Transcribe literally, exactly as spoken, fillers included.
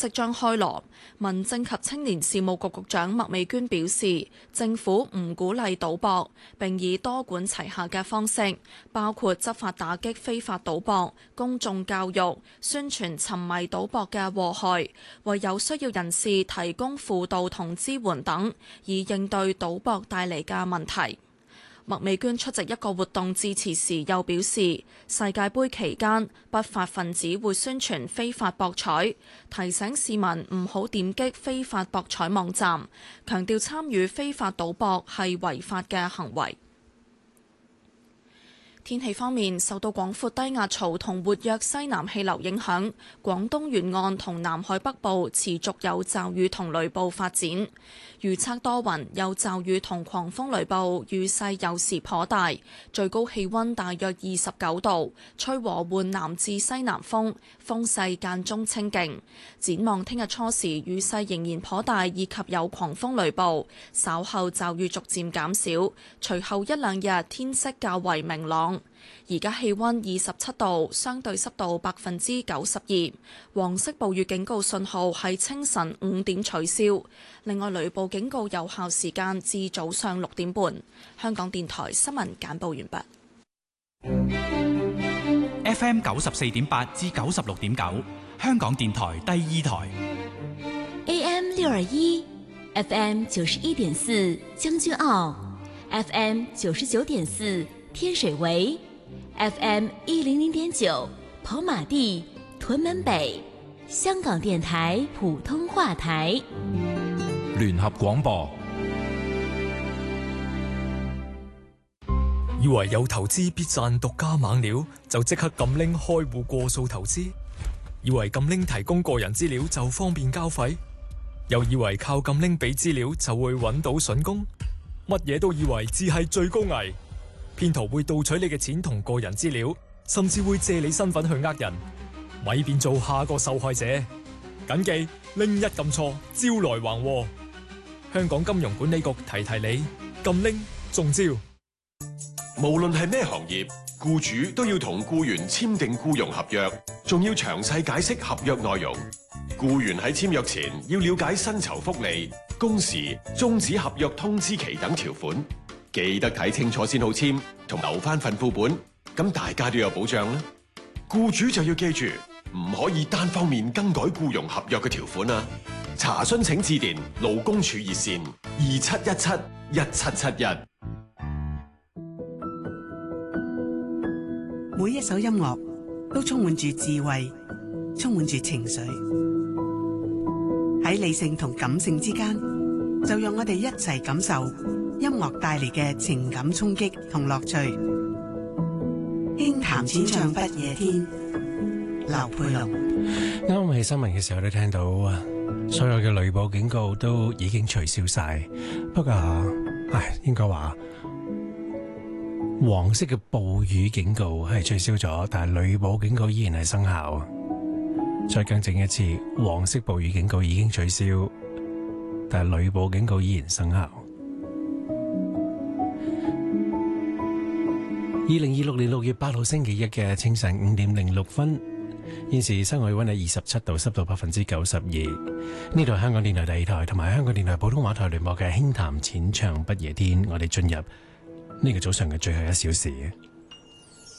即將開鑼。民政及青年事務局局長麥美娟表示，政府唔鼓勵賭博，並以多管齊下嘅方式，包括執法打擊非法賭博、公眾教育、宣傳沉迷賭博嘅禍害，為有需要人士提供輔導同支援等，以應對賭博帶嚟嘅問題。麥美娟出席一個活動致辭時又表示，世界盃期間不法分子會宣傳非法博彩，提醒市民唔好點擊非法博彩網站，強調參與非法賭博係違法嘅行為。天氣方面，受到廣闊低壓槽同活躍西南氣流影響，廣東沿岸同南海北部持續有驟雨同雷暴發展。預測多雲，有驟雨同狂風雷暴，雨勢有時頗大，最高氣溫大約二十九度，吹和緩南至西南風，風勢間中清勁。展望聽日初時雨勢仍然頗大，以及有狂風雷暴，稍後驟雨逐漸減少，隨後一兩日天色較為明朗。而家氣溫二十七度，相對濕度百分之九十二，黃色暴雨警告信號喺清晨五點取消。另外，雷暴警告有效時間至早上六點半。香港電台新聞簡報完畢。F M 九十四點八至九十六點九，香港電台第二台。 A M 六二一，F M 九十一點四將軍澳 ，F M 九十九點四天水圍。F M 一零零點九跑馬地屯門北，香港電台普通話台聯合廣播。以為有投資必賺獨家猛料，就即刻撳拎開戶過數投資；以為撳拎提供個人資料就方便交費，又以為靠撳拎俾資料就會揾到筍工，乜嘢都以為只係最高危。騙徒會盜取你嘅錢同個人資料，甚至會借你身份去呃人，咪變做下個受害者。謹記拎一撳錯，招來橫禍。香港金融管理局提提你，撳拎中招。 無論係咩行業，僱主都要同僱員簽訂僱傭合約，仲要詳細解釋合約內容。僱員喺簽約前要了解薪酬福利、工時、終止合約通知期等條款。記得睇清楚先好簽，同留翻份副本，咁大家都有保障啦。僱主就要記住，唔可以單方面更改僱傭合約嘅條款啊！查詢請致電勞工處熱線二七一七一七七一。 每一首音樂都充滿住智慧，充滿住情緒。喺理性同感性之間，就讓我哋一齊感受音樂帶嚟嘅情感衝擊同樂趣。輕談淺唱不夜天，劉佩龍。 啱啱喺新聞嘅時候都聽到，所有嘅雷暴警告都已經取消晒。不過，唉，應該話黃色嘅暴雨警告係取消咗，但係雷暴警告依然係生效。再更正一次，黃色暴雨警告已經取消，但係雷暴警告依然生效。二零二六年六月八號星期一嘅清晨五點零六分，現時室外溫係二十七度，濕度百分之九十二。呢度係香港電台第二台同埋香港電台普通話台聯播嘅輕談淺唱不夜天，我哋進入呢個早上嘅最後一小時。